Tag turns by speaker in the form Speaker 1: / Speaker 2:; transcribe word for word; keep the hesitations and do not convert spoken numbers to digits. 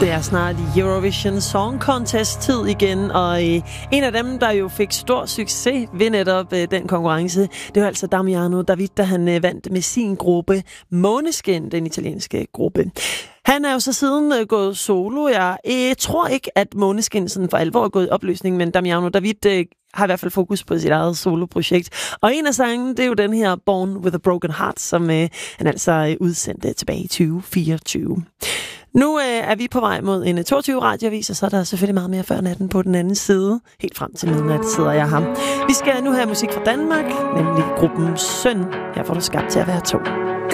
Speaker 1: Det er snart Eurovision Song Contest-tid igen, og øh, en af dem, der jo fik stor succes ved netop øh, den konkurrence, det var altså Damiano David, der han øh, vandt med sin gruppe Måneskin, den italienske gruppe. Han er jo så siden øh, gået solo. Jeg øh, tror ikke, at Måneskin sådan for alvor er gået i opløsning, men Damiano David øh, har i hvert fald fokus på sit eget soloprojekt. Og en af sangene, det er jo den her Born with a Broken Heart, som øh, han altså øh, udsendte tilbage i tyve fireogtyve. Nu øh, er vi på vej mod en toogtyve radioavis, og så er der selvfølgelig meget mere før natten på den anden side. Helt frem til midnat sidder jeg her. Vi skal nu have musik fra Danmark, nemlig gruppen Søn. Her får du skabt til at være to.